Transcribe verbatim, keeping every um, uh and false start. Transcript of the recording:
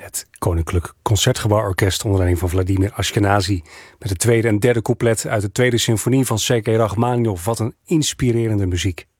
Het Koninklijk Concertgebouworkest onder leiding van Vladimir Ashkenazy met het tweede en derde couplet uit de tweede symfonie van Sergei Rachmaninov. Wat een inspirerende muziek.